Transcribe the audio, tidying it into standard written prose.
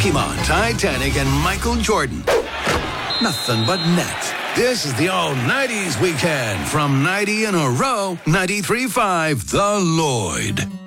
Pokemon, Titanic, and Michael Jordan. Nothing but net. This is the all 90s weekend from 90 in a row, 93.5 The Lloyd.